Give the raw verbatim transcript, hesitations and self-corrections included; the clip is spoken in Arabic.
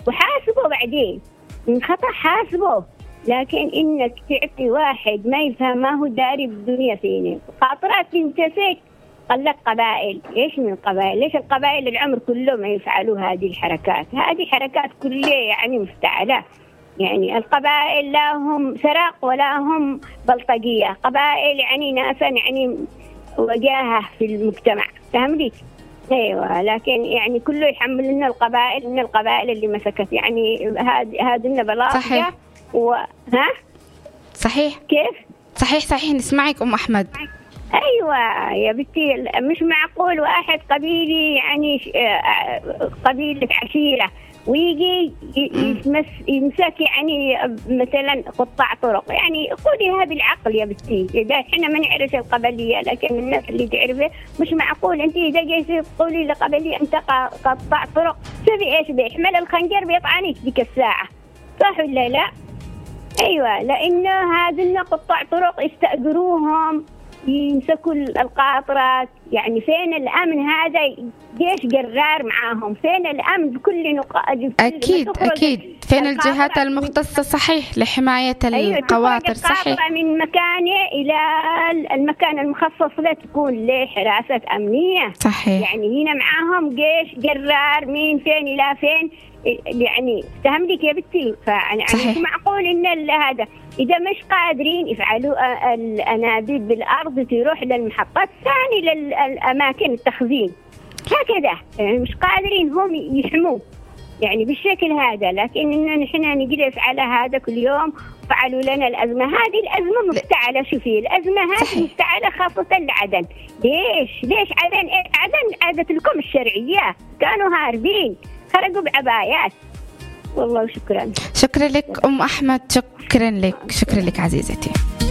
وحاسبه بعدين من خطأ حاسبه. لكن إنك تعطي واحد ما يفهم ما هو داري بالدنيا فيني خاطرات تنتسك. قال لك قبائل، إيش من قبائل؟ ليش القبائل العمر كله ما يفعلوا هذه الحركات؟ هذه حركات كلها يعني مفتعلة. يعني القبائل لا هم سراق ولا هم بلطجية، قبائل يعني ناسا يعني وجاهة في المجتمع، فهمتي؟ ايوه، لكن يعني كله يحمل لنا القبائل من القبائل اللي مسكت يعني هذه هذه بلاطجة و... ها صحيح كيف صحيح صحيح نسمعك أم أحمد. ايوه يا بنتي، مش معقول واحد قبيلي يعني قبيلة عشيرة ويجي يمس يمسك يعني مثلا قطاع طرق. يعني قولي هذا العقل يا بنتي، إذا إحنا ما نعرف القبلية لكن الناس اللي تعرفه مش معقول. أنت إذا جيتي تقولي لقبلية أنت قطاع طرق، شوفي إيش بيحمل الخنجر بيطعنك ذيك الساعة، صح ولا لا؟ أيوة، لأنه هذا قطاع طرق يستأجروهم يمسكوا القاطرات. يعني فين الأمن؟ هذا جيش جرار معاهم، فين الأمن بكل نقاط؟ أكيد أكيد، فين الجهات المختصة صحيح لحماية القواطر؟ صحيح، من مكانه إلى المكان المخصص له تكون له حراسة أمنية. صحيح، يعني هنا معاهم جيش جرار من فين إلى فين. يعني فهمتك يا بنتي؟ فيعني مش معقول إن هذا إذا مش قادرين يفعلوا الأنابيب بالأرض تروح للمحطات الثانية للأماكن التخزين هكذا. يعني مش قادرين هم يحموا يعني بالشكل هذا. لكن إننا نحن نجلس على هذا كل يوم فعلوا لنا الأزمة. هذه الأزمة مفتعلة. شوفي الأزمة هذه مفتعلة خاصة لعدن. ليش ليش عدن؟ عدن عادت لكم الشرعية، كانوا هاربين خرجوا بعبايات. والله شكرا. شكرا لك أم أحمد، شكرا لك، شكرا لك عزيزتي.